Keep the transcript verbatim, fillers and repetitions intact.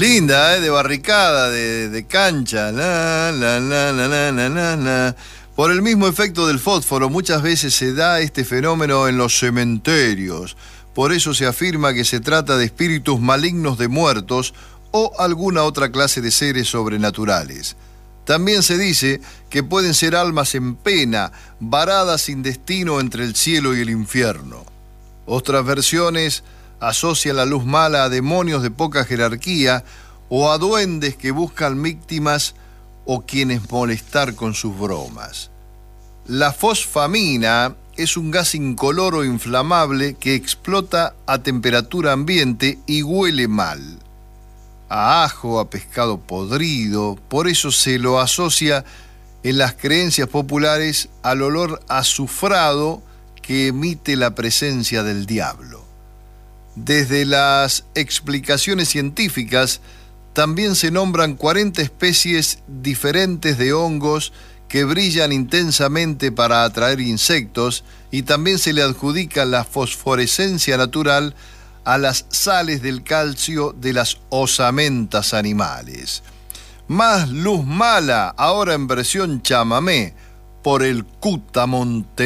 Linda, ¿eh? De barricada, de, de cancha. La, la, la, la, la, la, la, la. Por el mismo efecto del fósforo, muchas veces se da este fenómeno en los cementerios. Por eso se afirma que se trata de espíritus malignos de muertos o alguna otra clase de seres sobrenaturales. También se dice que pueden ser almas en pena, varadas sin destino entre el cielo y el infierno. Otras versiones asocian la luz mala a demonios de poca jerarquía o a duendes que buscan víctimas o quienes molestar con sus bromas. La fosfamina es un gas incoloro inflamable que explota a temperatura ambiente y huele mal. A ajo, a pescado podrido, por eso se lo asocia en las creencias populares al olor azufrado que emite la presencia del diablo. Desde las explicaciones científicas, también se nombran cuarenta especies diferentes de hongos que brillan intensamente para atraer insectos y también se le adjudica la fosforescencia natural a las sales del calcio de las osamentas animales. Más luz mala, ahora en versión chamamé, por el Cutamonte.